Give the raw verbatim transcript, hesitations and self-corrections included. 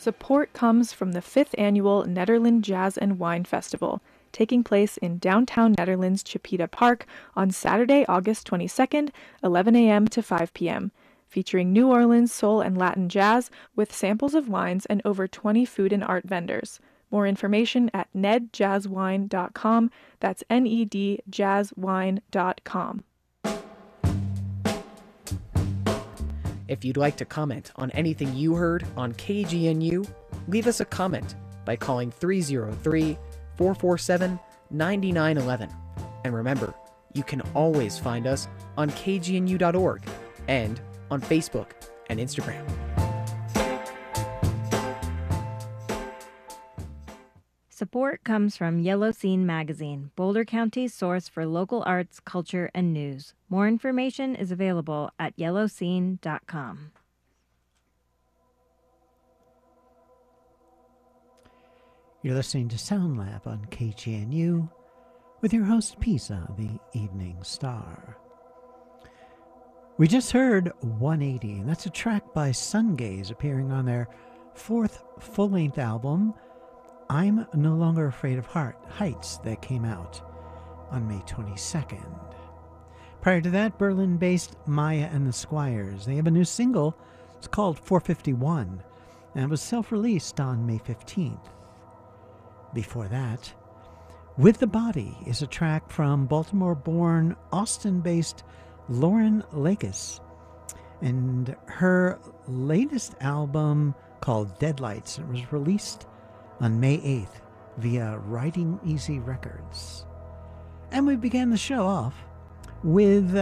Support comes from the fifth Annual Nederland Jazz and Wine Festival, taking place in downtown Netherlands Chipeta Park on Saturday, August twenty-second, eleven a.m. to five p.m., featuring New Orleans soul and Latin jazz with samples of wines and over twenty food and art vendors. More information at ned jazz wine dot com. That's N E D jazz wine dot com. If you'd like to comment on anything you heard on K G N U, leave us a comment by calling three oh three, four four seven, nine nine one one. And remember, you can always find us on K G N U dot org and on Facebook and Instagram. Support comes from Yellow Scene Magazine, Boulder County's source for local arts, culture, and news. More information is available at yellow scene dot com. You're listening to Sound Lab on K G N U with your host, Pisa, the Evening Star. We just heard one eighty, and that's a track by Sungaze appearing on their fourth full-length album, I'm No Longer Afraid of Heart, Heights, that came out on May twenty-second. Prior to that, Berlin-based Maya and the Squires. They have a new single. It's called four fifty-one, and it was self-released on May fifteenth. Before that, With the Body is a track from Baltimore-born, Austin-based Lauren Lakis, and her latest album called Deadlights. It was released on May eighth via Riding Easy Records. And we began the show off with